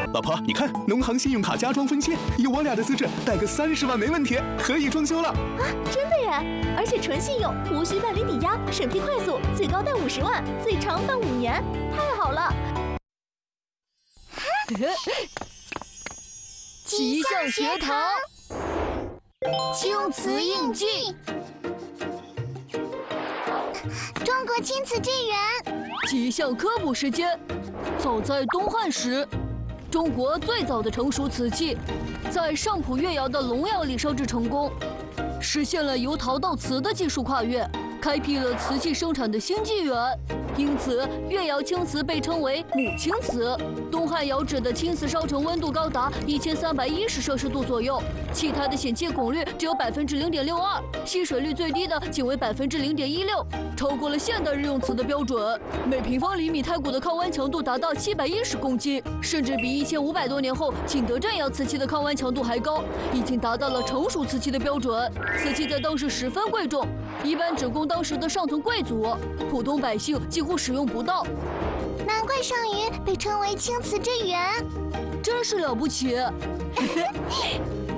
老婆，你看，农行信用卡加装分期，以我俩的资质，贷个30万没问题，可以装修了。 啊，真的耶！而且纯信用，无需办理抵押，审批快速，最高贷50万，最长办5年，太好了！ 奇象学堂，青瓷印记， 中国青瓷纪元。 奇象科普时间。早在东汉时，中国最早的成熟瓷器，在上浦越窑的龙窑里烧制成功，实现了由陶到瓷的技术跨越，开辟了瓷器生产的新纪元。因此，越窑青瓷被称为母青瓷。东汉窑址的青瓷烧成温度高达1310摄氏度左右，气态的显气汞率只有0.62%，吸水率最低的仅为0.16%，超过了现代日用瓷的标准。每平方厘米胎骨的抗剜强度达到710公斤，甚至比1500多年后景德镇窑瓷器的抗剜强度还高，已经达到了成熟瓷器的标准。瓷器在当时十分贵重，一般只供当时的上层贵族，普通百姓几乎使用不到。 难怪上虞被称为青瓷之源， 真是了不起。